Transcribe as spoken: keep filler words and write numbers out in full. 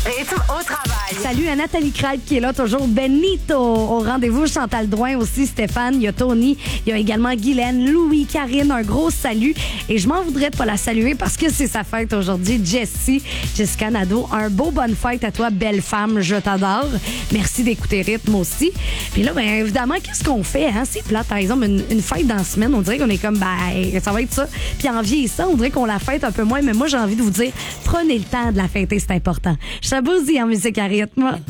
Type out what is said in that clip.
Rythme au travail. Salut à Nathalie Craig qui est là toujours. Benito au rendez-vous. Chantal Drouin aussi, Stéphane. Il y a Tony. Il y a également Guylaine, Louis, Karine. Un gros salut. Et je m'en voudrais de pas la saluer parce que c'est sa fête aujourd'hui. Jessie, Jessica Nadeau. Un beau bonne fête à toi, belle femme. Je t'adore. Merci d'écouter Rythme aussi. Puis là, bien évidemment, qu'est-ce qu'on fait? Hein? C'est plate, par exemple, une, une fête dans la semaine. On dirait qu'on est comme, ben, ça va être ça. Puis en vieillissant, on dirait qu'on la fête un peu moins. Mais moi, j'ai envie de vous dire, prenez le temps de la fêter, c'est important. Chabouzi en musique à rythme.